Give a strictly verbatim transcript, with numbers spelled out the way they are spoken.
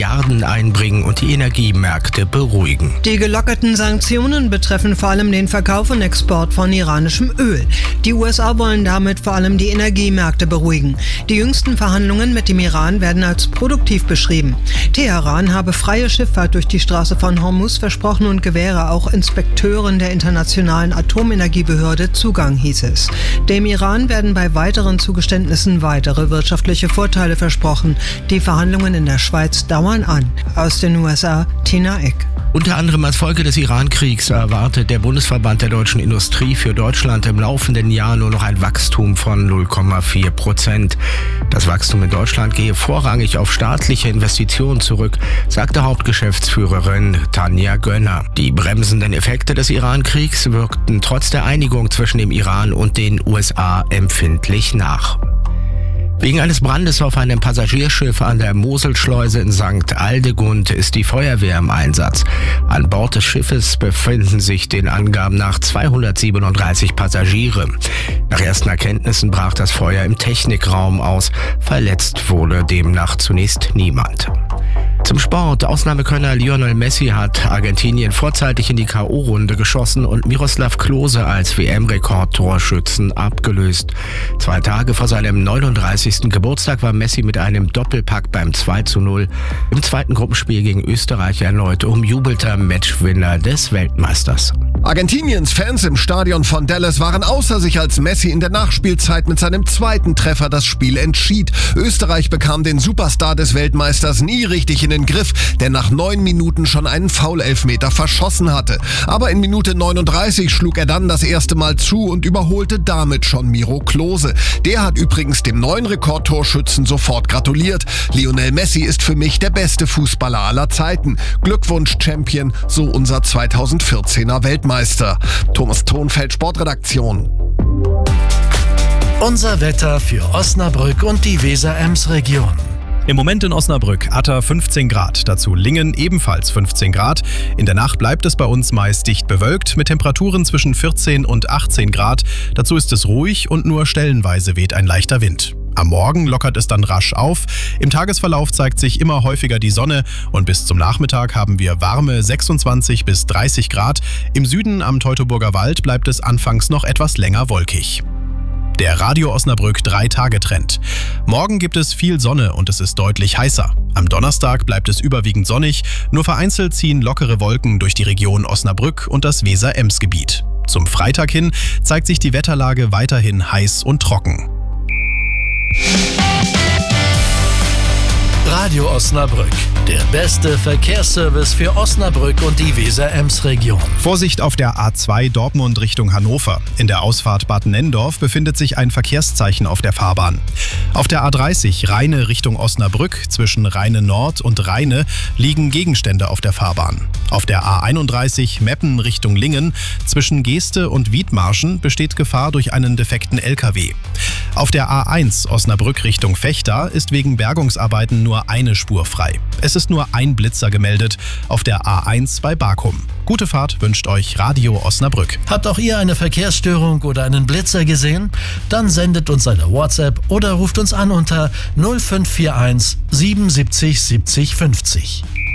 Milliarden einbringen und die Energiemärkte beruhigen. Die gelockerten Sanktionen betreffen vor allem den Verkauf und Export von iranischem Öl. Die U S A wollen damit vor allem die Energiemärkte beruhigen. Die jüngsten Verhandlungen mit dem Iran werden als produktiv beschrieben. Teheran habe freie Schifffahrt durch die Straße von Hormuz versprochen und gewähre auch Inspekteuren der Internationalen Atomenergiebehörde Zugang, hieß es. Dem Iran werden bei weiteren Zugeständnissen weitere wirtschaftliche Vorteile versprochen. Die Verhandlungen in der Schweiz dauern an. Aus den U S A, Tina Eck. Unter anderem als Folge des Iran-Kriegs erwartet der Bundesverband der deutschen Industrie für Deutschland im laufenden Jahr nur noch ein Wachstum von null Komma vier Prozent. Das Wachstum in Deutschland gehe vorrangig auf staatliche Investitionen zurück, sagte Hauptgeschäftsführerin Tanja Gönner. Die bremsenden Effekte des Iran-Kriegs wirkten trotz der Einigung zwischen dem Iran und den U S A empfindlich nach. Wegen eines Brandes auf einem Passagierschiff an der Moselschleuse in Sankt Aldegund ist die Feuerwehr im Einsatz. An Bord des Schiffes befinden sich den Angaben nach zweihundertsiebenunddreißig Passagiere. Nach ersten Erkenntnissen brach das Feuer im Technikraum aus. Verletzt wurde demnach zunächst niemand. Zum Sport. Ausnahmekönner Lionel Messi hat Argentinien vorzeitig in die K O-Runde geschossen und Miroslav Klose als W M-Rekordtorschützen abgelöst. Zwei Tage vor seinem neununddreißigsten Geburtstag war Messi mit einem Doppelpack beim zwei zu null im zweiten Gruppenspiel gegen Österreich erneut umjubelter Matchwinner des Weltmeisters. Argentiniens Fans im Stadion von Dallas waren außer sich, als Messi in der Nachspielzeit mit seinem zweiten Treffer das Spiel entschied. Österreich bekam den Superstar des Weltmeisters nie richtig in den Griff, der nach neun Minuten schon einen Foul-Elfmeter verschossen hatte. Aber in Minute neununddreißig schlug er dann das erste Mal zu und überholte damit schon Miro Klose. Der hat übrigens dem neuen Rekordtorschützen sofort gratuliert. Lionel Messi ist für mich der beste Fußballer aller Zeiten. Glückwunsch, Champion, so unser zweitausendvierzehner Weltmeister. Thomas Thonfeld, Sportredaktion. Unser Wetter für Osnabrück und die Weser-Ems-Region. Im Moment in Osnabrück Atta fünfzehn Grad, dazu Lingen ebenfalls fünfzehn Grad. In der Nacht bleibt es bei uns meist dicht bewölkt mit Temperaturen zwischen vierzehn und achtzehn Grad. Dazu ist es ruhig und nur stellenweise weht ein leichter Wind. Am Morgen lockert es dann rasch auf. Im Tagesverlauf zeigt sich immer häufiger die Sonne und bis zum Nachmittag haben wir warme sechsundzwanzig bis dreißig Grad. Im Süden am Teutoburger Wald bleibt es anfangs noch etwas länger wolkig. Der Radio Osnabrück drei Tage Trend. Morgen gibt es viel Sonne und es ist deutlich heißer. Am Donnerstag bleibt es überwiegend sonnig, nur vereinzelt ziehen lockere Wolken durch die Region Osnabrück und das Weser-Ems-Gebiet. Zum Freitag hin zeigt sich die Wetterlage weiterhin heiß und trocken. Radio Osnabrück, der beste Verkehrsservice für Osnabrück und die Weser-Ems-Region. Vorsicht auf der A zwei Dortmund Richtung Hannover. In der Ausfahrt Bad Nenndorf befindet sich ein Verkehrszeichen auf der Fahrbahn. Auf der A dreißig Rheine Richtung Osnabrück zwischen Rheine Nord und Rheine liegen Gegenstände auf der Fahrbahn. Auf der A einunddreißig Meppen Richtung Lingen zwischen Geeste und Wiedmarschen besteht Gefahr durch einen defekten L K W. Auf der A eins Osnabrück Richtung Vechta ist wegen Bergungsarbeiten nur eine Spur frei. Es ist nur ein Blitzer gemeldet auf der A eins bei Barkum. Gute Fahrt wünscht euch Radio Osnabrück. Habt auch ihr eine Verkehrsstörung oder einen Blitzer gesehen? Dann sendet uns eine WhatsApp oder ruft uns an unter null fünf vier eins siebenundsiebzig siebzig fünfzig.